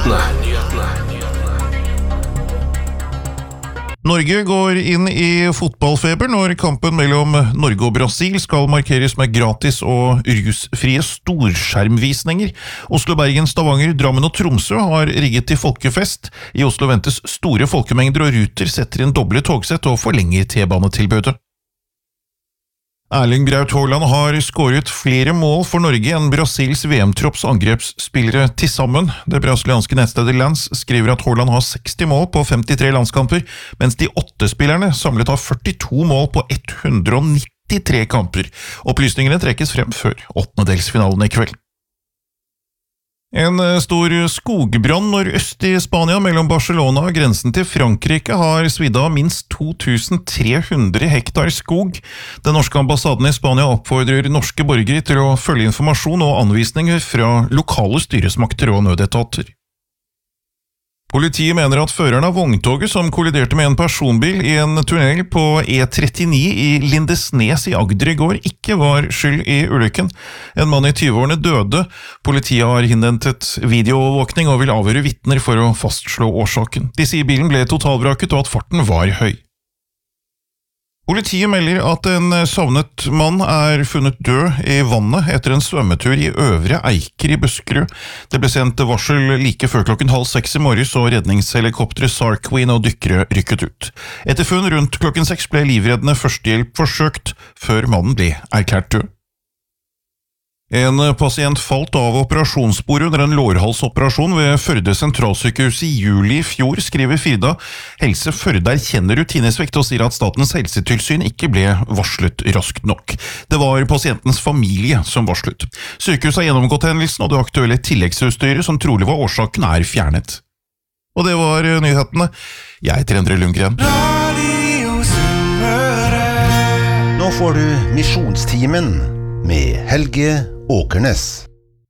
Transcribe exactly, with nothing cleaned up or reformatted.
Norge går inn i fotballfeber når kampen mellom Norge og Brasil skal markeres med gratis og rusfrie storskjermvisninger. Oslo, Bergen, Stavanger, Drammen og Tromsø har rigget til folkefest. I Oslo ventes store folkemengder, og Ruter setter inn doble togsett og forlenger T-banetilbudet. Erling Braut Haaland har skåret flere mål for Norge enn Brasils V M-tropps angrepsspillere til sammen. Det brasilianske nettstedet Lance skriver at Haaland har seksti mål på femtitre landskamper, mens de åtte spillerne samlet har førtito mål på hundre og nittitre kamper. Opplysningene trekkes frem før åttendedelsfinalen i kveld. En stor skogbrann nordøst i Spania mellom Barcelona og grensen til Frankrike har svidd av minst to tusen tre hundre hektar skog. Den norske ambassaden i Spania oppfordrer norske borgere til å følge informasjon og anvisninger fra lokale styresmakter og nødetater. Politiet mener at føreren av vogntoget som kolliderte med en personbil i en tunnel på E trettini i Lindesnes i Agder i går ikke var skyld i ulykken. En mann i tyve-årene døde. Politiet har innhentet videoovervåkning og vil avhøre vitner for å fastslå årsaken. De sier bilen ble totalvraket og at farten var høy. Politiet melder at en savnet mann er funnet død i vannet etter en svømmetur i Øvre Eiker i Buskerud. Det ble sendt varsel like før klokken halv seks i morges, og redningshelikopteret Sark Queen og dykkere rykket ut. Etter funn rundt klokken seks ble livreddende førstehjelp forsøkt, før mannen ble erklært død. En pasient falt av operasjonsbordet under en lårhalsoperasjon ved Førde sentralsykehus i juli i fjor, skriver Firda. Helse Førde erkjenner rutinesvekt og sier at Statens helsetilsyn ikke ble varslet raskt nok. Det var pasientens familie som varslet. Sykehuset har gjennomgått hendelsen, og det aktuelle tilleggsutstyret som trolig var årsaken er fjernet. Og det var nyhetene. Jeg heter Endre Lundgren. Nå får du Misjonstimen med Helge Åkernes.